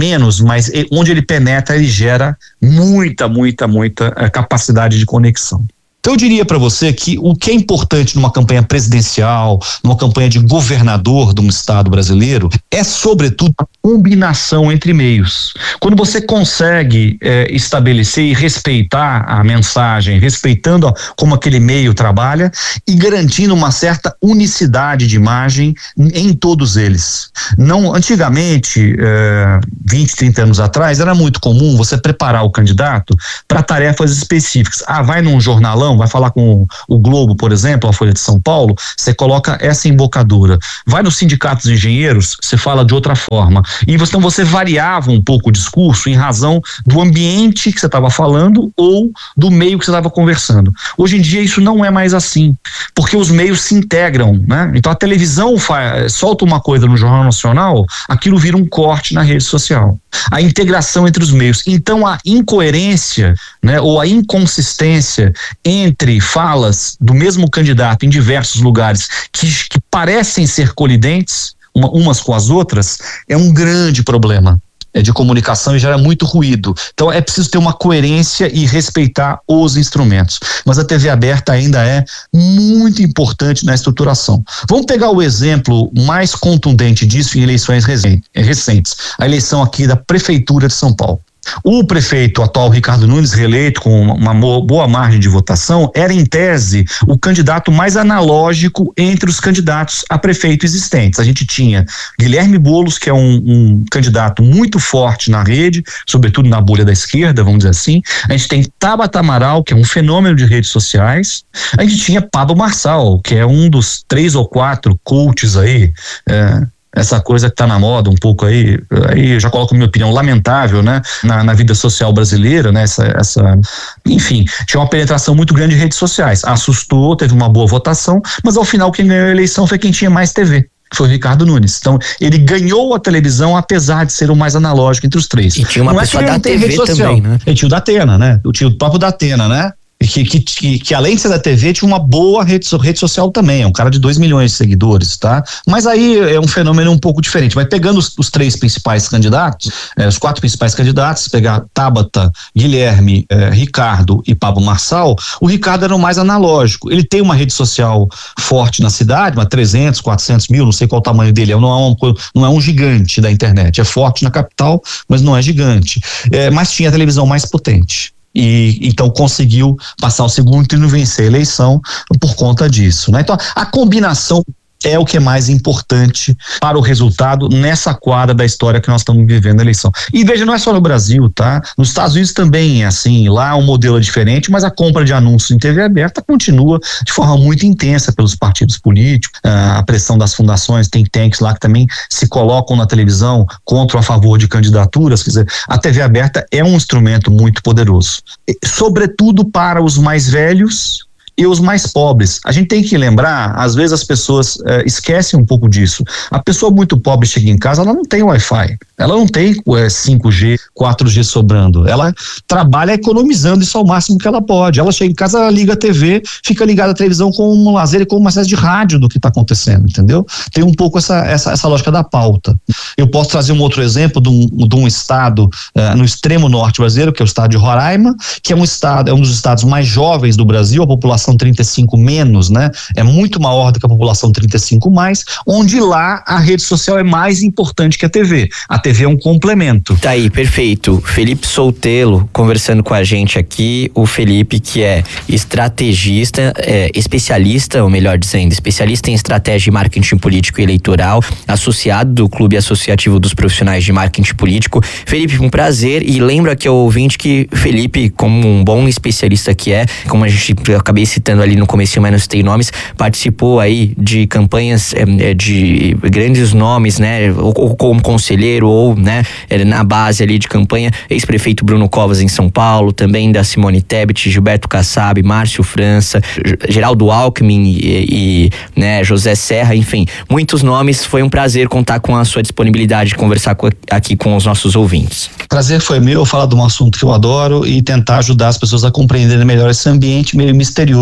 menos, mas onde ele penetra, ele gera muita, muita, muita capacidade de conexão. Então eu diria para você que o que é importante numa campanha presidencial, numa campanha de governador de um estado brasileiro, é sobretudo a combinação entre meios. Quando você consegue é, estabelecer e respeitar a mensagem, respeitando a, como aquele meio trabalha e garantindo uma certa unicidade de imagem em todos eles. Não, antigamente, é, vinte, trinta anos atrás, era muito comum você preparar o candidato para tarefas específicas. Ah, vai num jornalão, vai falar com o Globo, por exemplo, a Folha de São Paulo, você coloca essa embocadura. Vai nos sindicatos de engenheiros, você fala de outra forma. E você, então você variava um pouco o discurso em razão do ambiente que você estava falando ou do meio que você estava conversando. Hoje em dia isso não é mais assim, porque os meios se integram, né? Então a televisão faz, solta uma coisa no Jornal Nacional, aquilo vira um corte na rede social. A integração entre os meios. Então a incoerência, né, ou a inconsistência entre falas do mesmo candidato em diversos lugares que, que parecem ser colidentes uma, umas com as outras, é um grande problema é de comunicação e gera muito ruído. Então é preciso ter uma coerência e respeitar os instrumentos. Mas a T V aberta ainda é muito importante na estruturação. Vamos pegar o exemplo mais contundente disso em eleições recentes. A eleição aqui da Prefeitura de São Paulo. O prefeito atual, Ricardo Nunes, reeleito com uma boa margem de votação, era em tese o candidato mais analógico entre os candidatos a prefeito existentes. A gente tinha Guilherme Boulos, que é um, um candidato muito forte na rede, sobretudo na bolha da esquerda, vamos dizer assim. A gente tem Tabata Amaral, que é um fenômeno de redes sociais. A gente tinha Pablo Marçal, que é um dos três ou quatro coaches aí, é, essa coisa que está na moda um pouco aí, aí eu já coloco minha opinião, lamentável, né, na, na vida social brasileira, né, essa, essa, enfim, tinha uma penetração muito grande em redes sociais, assustou, teve uma boa votação, mas ao final quem ganhou a eleição foi quem tinha mais T V. Foi o Ricardo Nunes. Então, ele ganhou a televisão apesar de ser o mais analógico entre os três. E tinha uma não pessoa é que da T V também, né? Ele tinha o da Atena, né? O tio, o próprio da Atena, né? Que, que, que, que além de ser da T V, tinha uma boa rede, rede social também, é um cara de dois milhões de seguidores, tá? Mas aí é um fenômeno um pouco diferente, vai pegando os, os três principais candidatos, eh, os quatro principais candidatos, pegar Tabata, Guilherme, eh, Ricardo e Pablo Marçal, o Ricardo era o mais analógico, ele tem uma rede social forte na cidade, uma trezentos, quatrocentos mil, não sei qual o tamanho dele, não é um, não é um gigante da internet, é forte na capital, mas não é gigante, eh, mas tinha a televisão mais potente. E então conseguiu passar o segundo turno e vencer a eleição por conta disso, né? Então a combinação é o que é mais importante para o resultado nessa quadra da história que nós estamos vivendo na eleição. E veja, não é só no Brasil, tá? Nos Estados Unidos também é assim, lá o modelo é diferente, mas a compra de anúncios em T V aberta continua de forma muito intensa pelos partidos políticos, a pressão das fundações, think tanks lá que também se colocam na televisão contra ou a favor de candidaturas, quer dizer, a T V aberta é um instrumento muito poderoso, sobretudo para os mais velhos e os mais pobres. A gente tem que lembrar, às vezes as pessoas eh, esquecem um pouco disso. A pessoa muito pobre chega em casa, ela não tem Wi-Fi, ela não tem eh, cinco G, quatro G sobrando, ela trabalha economizando isso ao máximo que ela pode. Ela chega em casa, ela liga a T V, fica ligada à televisão com um lazer e com uma espécie de rádio do que está acontecendo, entendeu? Tem um pouco essa, essa, essa lógica da pauta. Eu posso trazer um outro exemplo de um, de um estado eh, no extremo norte brasileiro, que é o estado de Roraima, que é um estado, é um dos estados mais jovens do Brasil, a população trinta e cinco menos, né? É muito maior do que a população trinta e cinco mais, onde lá a rede social é mais importante que a T V. A T V é um complemento. Tá aí, perfeito. Felipe Soutelo conversando com a gente aqui, o Felipe que é estrategista, é, especialista, ou melhor dizendo, especialista em estratégia de marketing político e eleitoral, associado do Clube Associativo dos Profissionais de Marketing Político. Felipe, um prazer, e lembro aqui ao ouvinte que Felipe, como um bom especialista que é, como a gente, eu acabei citando ali no começo, mas não citei nomes, participou aí de campanhas é, de grandes nomes, né, ou, ou como conselheiro, ou, né, na base ali de campanha, ex-prefeito Bruno Covas em São Paulo, também da Simone Tebet, Gilberto Kassab, Márcio França, Geraldo Alckmin e, e né, José Serra, enfim, muitos nomes. Foi um prazer contar com a sua disponibilidade de conversar com, aqui com os nossos ouvintes. Prazer foi meu falar de um assunto que eu adoro e tentar ajudar as pessoas a compreenderem melhor esse ambiente meio misterioso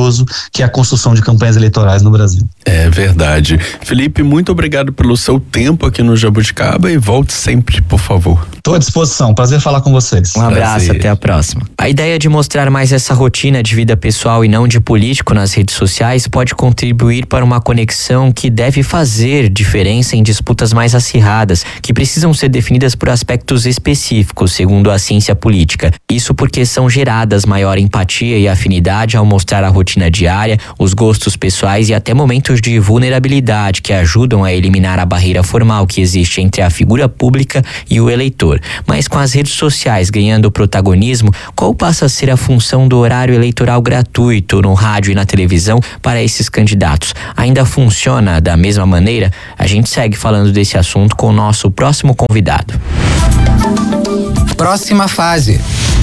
perigoso que é a construção de campanhas eleitorais no Brasil. É verdade. Felipe, muito obrigado pelo seu tempo aqui no Jabuticaba e volte sempre, por favor. Estou à disposição, prazer falar com vocês. Um abraço, Prazer. até a próxima. A ideia de mostrar mais essa rotina de vida pessoal e não de político nas redes sociais pode contribuir para uma conexão que deve fazer diferença em disputas mais acirradas, que precisam ser definidas por aspectos específicos, segundo a ciência política. Isso porque são geradas maior empatia e afinidade ao mostrar a rotina diária, os gostos pessoais e até momentos de vulnerabilidade que ajudam a eliminar a barreira formal que existe entre a figura pública e o eleitor. Mas com as redes sociais ganhando protagonismo, qual passa a ser a função do horário eleitoral gratuito no rádio e na televisão para esses candidatos? Ainda funciona da mesma maneira? A gente segue falando desse assunto com o nosso próximo convidado. Próxima fase.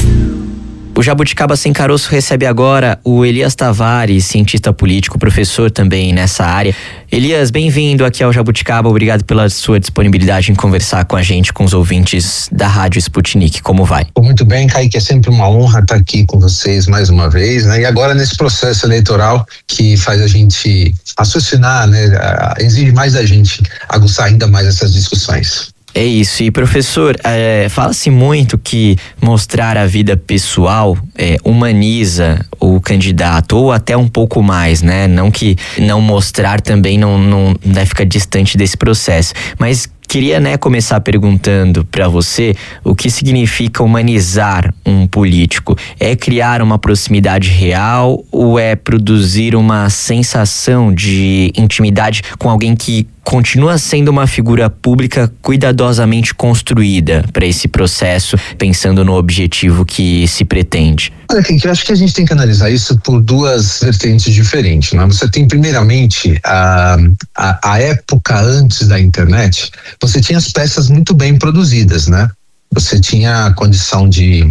O Jabuticaba Sem Caroço recebe agora o Elias Tavares, cientista político, professor também nessa área. Elias, bem-vindo aqui ao Jabuticaba, obrigado pela sua disponibilidade em conversar com a gente, com os ouvintes da Rádio Sputnik. Como vai? Muito bem, Kaique, é sempre uma honra estar aqui com vocês mais uma vez, né? E agora nesse processo eleitoral que faz a gente raciocinar, né? Exige mais da gente aguçar ainda mais essas discussões. É isso, e professor, é, fala-se muito que mostrar a vida pessoal é, humaniza o candidato, ou até um pouco mais, né? Não que não mostrar também não, não deve ficar distante desse processo, mas queria, né, começar perguntando para você o que significa humanizar um político. É criar uma proximidade real ou é produzir uma sensação de intimidade com alguém que continua sendo uma figura pública cuidadosamente construída para esse processo, pensando no objetivo que se pretende? Olha, Kaique, eu acho que a gente tem que analisar isso por duas vertentes diferentes, né? Você tem primeiramente a, a, a época antes da internet, você tinha as peças muito bem produzidas, né? Você tinha a condição de,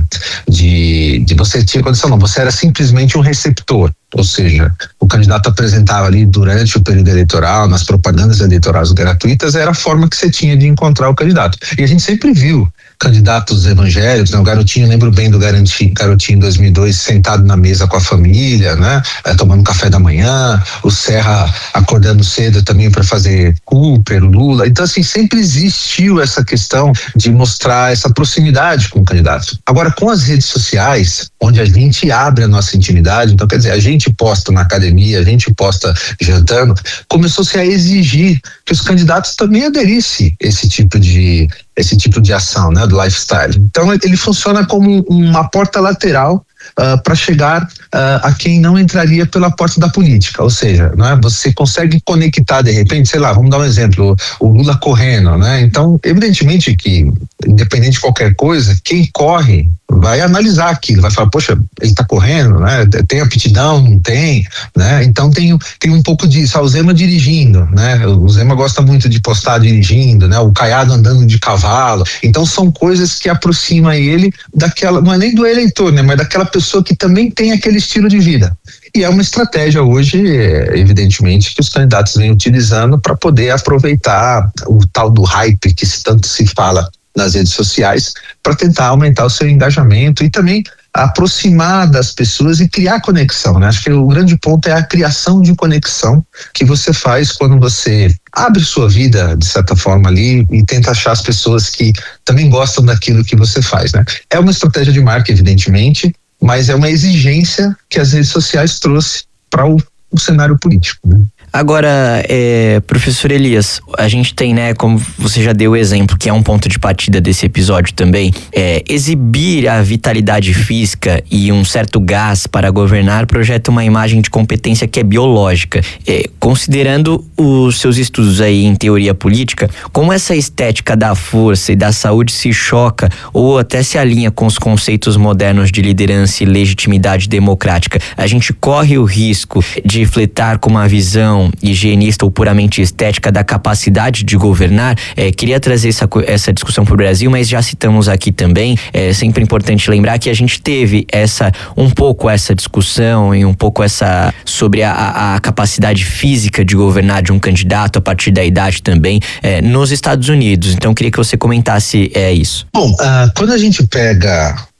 de, de você tinha condição não, você era simplesmente um receptor, ou seja, o candidato apresentava ali durante o período eleitoral, nas propagandas eleitorais gratuitas, era a forma que você tinha de encontrar o candidato. E a gente sempre viu candidatos evangélicos, né? O Garotinho, lembro bem do Garotinho, Garotinho em dois mil e dois, sentado na mesa com a família, né? É, tomando café da manhã, o Serra acordando cedo também para fazer Cooper, Lula. Então, assim, sempre existiu essa questão de mostrar essa proximidade com o candidato. Agora, com as redes sociais, onde a gente abre a nossa intimidade, então, quer dizer, a gente posta na academia, a gente posta jantando, começou-se a exigir que os candidatos também aderissem a esse tipo de esse tipo de ação, né, do lifestyle. Então ele funciona como uma porta lateral uh, para chegar uh, a quem não entraria pela porta da política, ou seja, né, você consegue conectar de repente, sei lá, vamos dar um exemplo, o Lula correndo, né? Então, evidentemente que independente de qualquer coisa, quem corre vai analisar aquilo, vai falar, poxa, ele está correndo, né? Tem aptidão, não tem, né? Então tem, tem um pouco disso. Ah, o Zema dirigindo, né? O Zema gosta muito de postar dirigindo, né? O Caiado andando de cavalo. Então são coisas que aproximam ele daquela, não é nem do eleitor, né? Mas daquela pessoa que também tem aquele estilo de vida. E é uma estratégia hoje, evidentemente, que os candidatos vêm utilizando para poder aproveitar o tal do hype que tanto se fala nas redes sociais, para tentar aumentar o seu engajamento e também aproximar das pessoas e criar conexão, né? Acho que o grande ponto é a criação de conexão que você faz quando você abre sua vida, de certa forma, ali e tenta achar as pessoas que também gostam daquilo que você faz, né? É uma estratégia de marketing, evidentemente, mas é uma exigência que as redes sociais trouxe para o, o cenário político, né? Agora, é, professor Elias, a gente tem, né, como você já deu o exemplo, que é um ponto de partida desse episódio também, é, exibir a vitalidade física e um certo gás para governar projeta uma imagem de competência que é biológica. É, considerando os seus estudos aí em teoria política, como essa estética da força e da saúde se choca ou até se alinha com os conceitos modernos de liderança e legitimidade democrática? A gente corre o risco de fletar com uma visão higienista ou puramente estética da capacidade de governar. É, queria trazer essa, essa discussão para o Brasil, mas já citamos aqui também, é sempre importante lembrar que a gente teve essa, um pouco essa discussão e um pouco essa, sobre a, a capacidade física de governar de um candidato a partir da idade também, é, nos Estados Unidos. Então queria que você comentasse é, isso. Bom, uh, quando a gente pega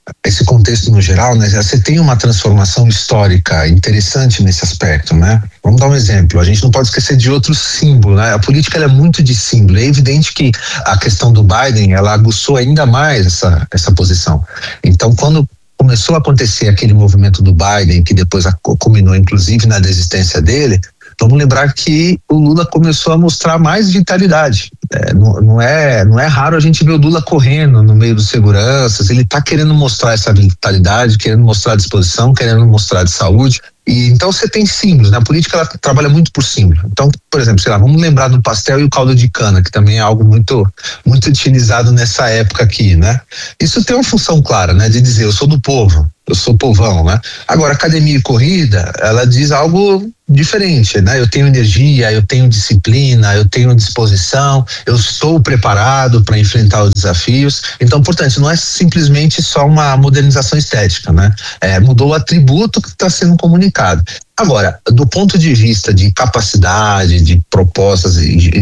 esse contexto no geral, né? Você tem uma transformação histórica interessante nesse aspecto, né? Vamos dar um exemplo. A gente não pode esquecer de outro símbolo, né? A política ela é muito de símbolo. É evidente que a questão do Biden ela aguçou ainda mais essa essa posição. Então, quando começou a acontecer aquele movimento do Biden, que depois culminou inclusive na desistência dele, vamos lembrar que o Lula começou a mostrar mais vitalidade. É, não, não, é, não é raro a gente ver o Lula correndo no meio dos seguranças, ele está querendo mostrar essa vitalidade, querendo mostrar disposição, querendo mostrar de saúde. E então você tem símbolos, né? A política ela trabalha muito por símbolo. Então, por exemplo, sei lá, vamos lembrar do pastel e o caldo de cana, que também é algo muito, muito utilizado nessa época aqui, né? Isso tem uma função clara, né? De dizer, eu sou do povo, eu sou povão, né? Agora, academia e corrida, ela diz algo diferente, né? Eu tenho energia, eu tenho disciplina, eu tenho disposição, eu estou preparado para enfrentar os desafios. Então, portanto, não é simplesmente só uma modernização estética, né? É, mudou o atributo que está sendo comunicado. Agora, do ponto de vista de capacidade, de propostas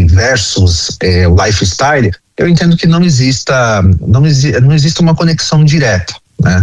versus é, o lifestyle, eu entendo que não exista, não, exi, não existe uma conexão direta. Né?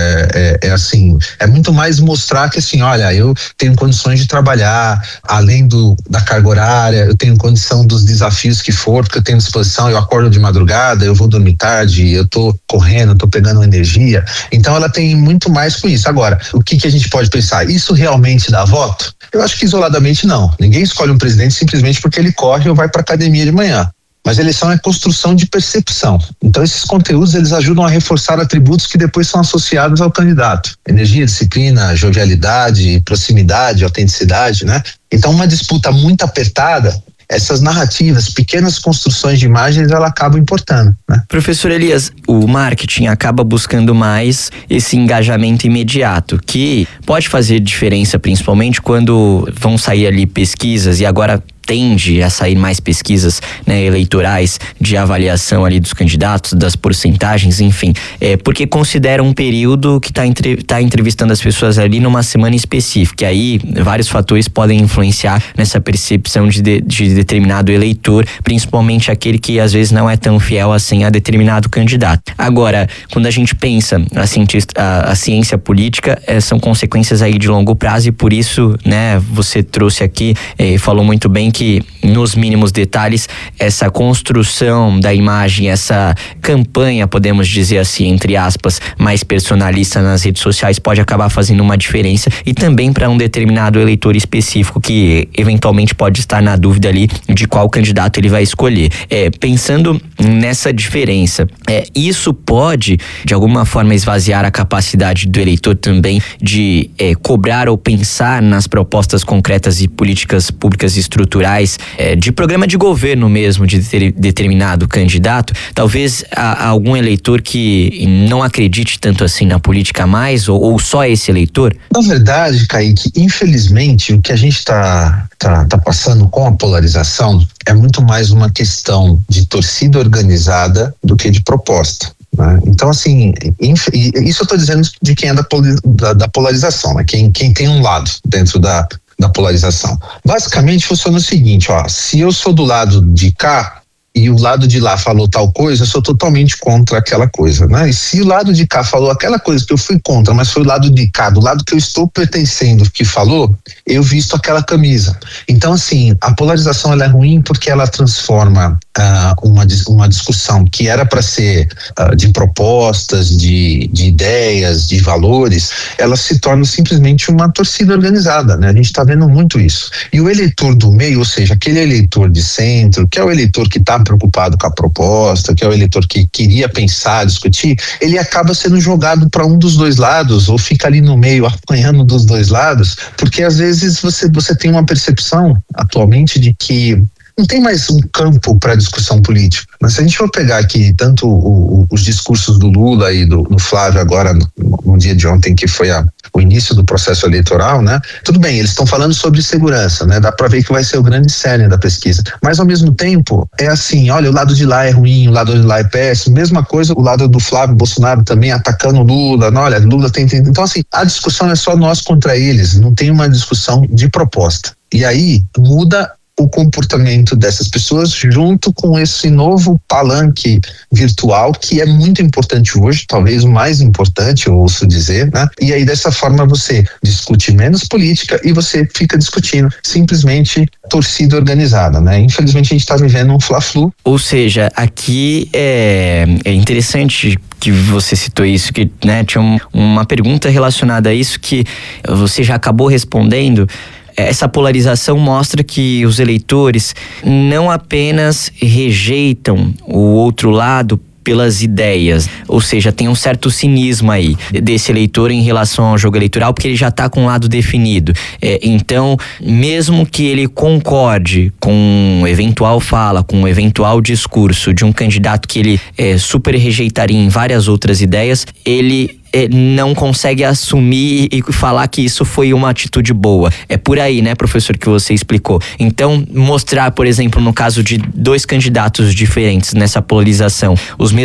É, é, é assim, é muito mais mostrar que assim, olha, eu tenho condições de trabalhar além do, da carga horária, eu tenho condição dos desafios que for, porque eu tenho disposição, eu acordo de madrugada, eu vou dormir tarde, eu tô correndo, eu tô pegando energia. Então ela tem muito mais com isso. Agora, o que que a gente pode pensar? Isso realmente dá voto? Eu acho que isoladamente não. Ninguém escolhe um presidente simplesmente porque ele corre ou vai para academia de manhã. Mas eleição é construção de percepção. Então esses conteúdos eles ajudam a reforçar atributos que depois são associados ao candidato. Energia, disciplina, jovialidade, proximidade, autenticidade, né? Então uma disputa muito apertada, essas narrativas, pequenas construções de imagens, ela acaba importando, né? Professor Elias, o marketing acaba buscando mais esse engajamento imediato, que pode fazer diferença principalmente quando vão sair ali pesquisas e agora tende a sair mais pesquisas, né, eleitorais de avaliação ali dos candidatos, das porcentagens, enfim, é, porque considera um período que está entre, tá entrevistando as pessoas ali numa semana específica, e aí vários fatores podem influenciar nessa percepção de, de, de determinado eleitor, principalmente aquele que às vezes não é tão fiel assim a determinado candidato. Agora, quando a gente pensa a, cientista, a, a ciência política, é, são consequências aí de longo prazo, e por isso, né, você trouxe aqui e é, falou muito bem que nos mínimos detalhes essa construção da imagem, essa campanha, podemos dizer assim, entre aspas, mais personalista nas redes sociais pode acabar fazendo uma diferença, e também para um determinado eleitor específico que eventualmente pode estar na dúvida ali de qual candidato ele vai escolher. É, pensando nessa diferença, é, isso pode de alguma forma esvaziar a capacidade do eleitor também de é, cobrar ou pensar nas propostas concretas e políticas públicas estruturais, é, de programa de governo mesmo de ter, determinado candidato. Talvez a, a algum eleitor que não acredite tanto assim na política mais, ou, ou só esse eleitor? Na verdade, Kaique, infelizmente o que a gente está tá, tá passando com a polarização é muito mais uma questão de torcida organizada do que de proposta. Né? Então, assim, inf- isso eu estou dizendo de quem é da, poli- da, da polarização, né? quem, quem tem um lado dentro da da polarização. Basicamente funciona o seguinte, ó, se eu sou do lado de cá e o lado de lá falou tal coisa, eu sou totalmente contra aquela coisa, né? E se o lado de cá falou aquela coisa que eu fui contra, mas foi o lado de cá, do lado que eu estou pertencendo, que falou, eu visto aquela camisa. Então, assim, a polarização ela é ruim porque ela transforma uh, uma, uma discussão que era para ser uh, de propostas, de, de ideias, de valores, ela se torna simplesmente uma torcida organizada, né? A gente está vendo muito isso. E o eleitor do meio, ou seja, aquele eleitor de centro, que é o eleitor que está preocupado com a proposta, que é o eleitor que queria pensar, discutir, ele acaba sendo jogado para um dos dois lados, ou fica ali no meio apanhando dos dois lados, porque às vezes você, você tem uma percepção atualmente de que não tem mais um campo para discussão política. Mas se a gente for pegar aqui tanto o, o, os discursos do Lula e do, do Flávio agora no, no dia de ontem, que foi a, o início do processo eleitoral, né? Tudo bem, eles estão falando sobre segurança, né? Dá para ver que vai ser o grande cerne da pesquisa. Mas ao mesmo tempo é assim, olha, o lado de lá é ruim, o lado de lá é péssimo. Mesma coisa o lado do Flávio Bolsonaro também atacando o Lula. Não, olha, Lula tem, tem. Então assim, a discussão é só nós contra eles. Não tem uma discussão de proposta. E aí muda o comportamento dessas pessoas junto com esse novo palanque virtual que é muito importante hoje, talvez o mais importante, eu ouço dizer, né? E aí dessa forma você discute menos política e você fica discutindo simplesmente torcida organizada, né? Infelizmente a gente está vivendo um fla-flu. Ou seja, aqui é, é interessante que você citou isso, que né, tinha um, uma pergunta relacionada a isso que você já acabou respondendo. Essa polarização mostra que os eleitores não apenas rejeitam o outro lado pelas ideias, ou seja, tem um certo cinismo aí desse eleitor em relação ao jogo eleitoral, porque ele já está com um lado definido. É, então, mesmo que ele concorde com eventual fala, com eventual discurso de um candidato que ele é, super rejeitaria em várias outras ideias, ele não consegue assumir e falar que isso foi uma atitude boa. É por aí, né, professor, que você explicou. Então, mostrar, por exemplo, no caso de dois candidatos diferentes nessa polarização, os mesmos